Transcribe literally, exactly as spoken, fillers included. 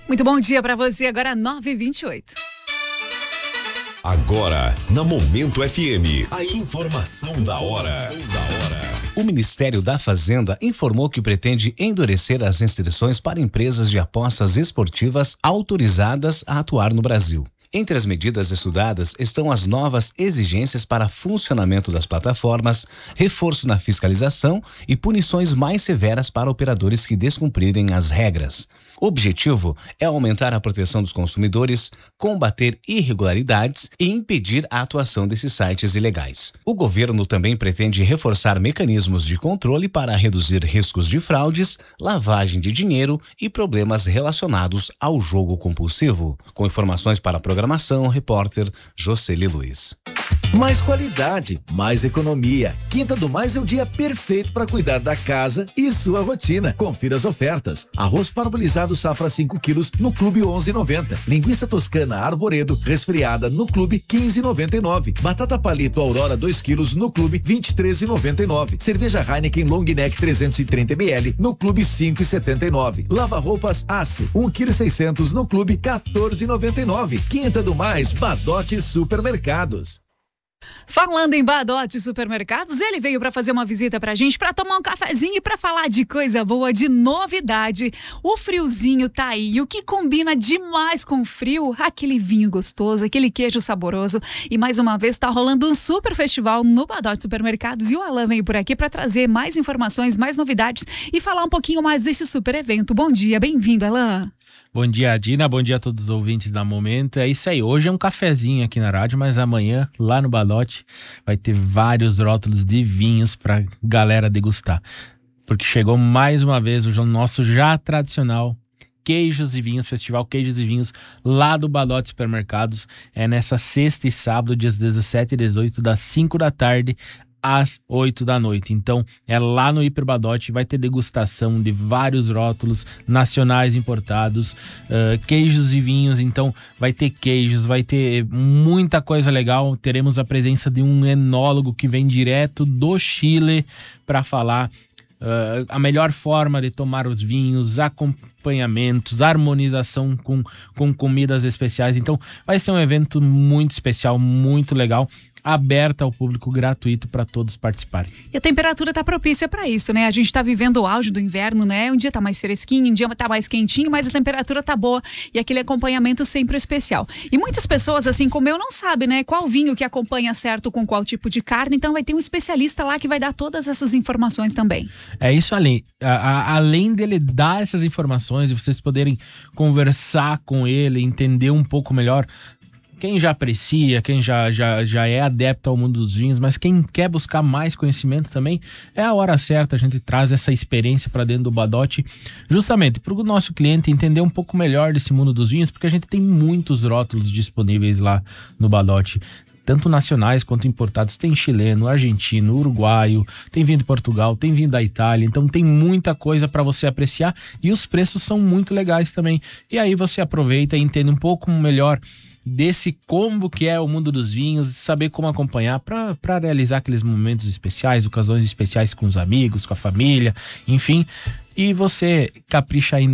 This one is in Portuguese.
Muito bom dia para você, agora nove e vinte e oito. Agora, na Momento F M, a informação da hora. O Ministério da Fazenda informou que pretende endurecer as restrições para empresas de apostas esportivas autorizadas a atuar no Brasil. Entre as medidas estudadas estão as novas exigências para funcionamento das plataformas, reforço na fiscalização e punições mais severas para operadores que descumprirem as regras. O objetivo é aumentar a proteção dos consumidores, combater irregularidades e impedir a atuação desses sites ilegais. O governo também pretende reforçar mecanismos de controle para reduzir riscos de fraudes, lavagem de dinheiro e problemas relacionados ao jogo compulsivo. Com informações para a programação, repórter Jocely Luiz. Mais qualidade, mais economia. Quinta do Mais é o dia perfeito para cuidar da casa e sua rotina. Confira as ofertas. Arroz parbolizado safra cinco quilos no Clube onze e noventa. Linguiça toscana Arvoredo resfriada no Clube quinze e noventa e nove. Batata palito Aurora dois quilos no Clube vinte e três e noventa e nove. Cerveja Heineken Long Neck trezentos e trinta mililitros no Clube cinco e setenta e nove. Lava roupas Ace um quilo e seiscentos no Clube quatorze e noventa e nove. Quinta do Mais, Badote Supermercados. Falando em Badote Supermercados, ele veio para fazer uma visita pra gente, para tomar um cafezinho e para falar de coisa boa, de novidade. O friozinho tá aí, e o que combina demais com frio? Aquele vinho gostoso, aquele queijo saboroso. E mais uma vez tá rolando um super festival no Badote Supermercados e o Alan veio por aqui para trazer mais informações, mais novidades e falar um pouquinho mais desse super evento. Bom dia, bem-vindo, Alan. Bom dia, Dina. Bom dia a todos os ouvintes da Momento. É isso aí. Hoje é um cafezinho aqui na rádio, mas amanhã, lá no Badote, vai ter vários rótulos de vinhos pra galera degustar. Porque chegou mais uma vez o nosso já tradicional Queijos e Vinhos, Festival Queijos e Vinhos, lá do Badote Supermercados. É nessa sexta e sábado, dias dezessete e dezoito, das cinco da tarde às oito da noite. Então é lá no Hiper Badote, vai ter degustação de vários rótulos nacionais importados, uh, queijos e vinhos. Então vai ter queijos, vai ter muita coisa legal. Teremos a presença de um enólogo que vem direto do Chile para falar Uh, a melhor forma de tomar os vinhos, acompanhamentos, harmonização com, com comidas especiais. Então vai ser um evento muito especial, muito legal, aberta ao público, gratuito para todos participarem. E a temperatura tá propícia para isso, né? A gente tá vivendo o auge do inverno, né? Um dia tá mais fresquinho, um dia tá mais quentinho, mas a temperatura tá boa e aquele acompanhamento sempre especial. E muitas pessoas, assim como eu, não sabem, né? Qual vinho que acompanha certo com qual tipo de carne, então vai ter um especialista lá que vai dar todas essas informações também. É isso ali. A, a, além dele dar essas informações e vocês poderem conversar com ele, entender um pouco melhor. Quem já aprecia, quem já, já, já é adepto ao mundo dos vinhos, mas quem quer buscar mais conhecimento também, é a hora certa. A gente traz essa experiência para dentro do Badote, justamente para o nosso cliente entender um pouco melhor desse mundo dos vinhos, porque a gente tem muitos rótulos disponíveis lá no Badote, tanto nacionais quanto importados. Tem chileno, argentino, uruguaio, tem vinho de Portugal, tem vinho da Itália. Então tem muita coisa para você apreciar e os preços são muito legais também. E aí você aproveita e entende um pouco melhor desse combo que é o mundo dos vinhos, saber como acompanhar para realizar aqueles momentos especiais, ocasiões especiais com os amigos, com a família, enfim. E você capricha ainda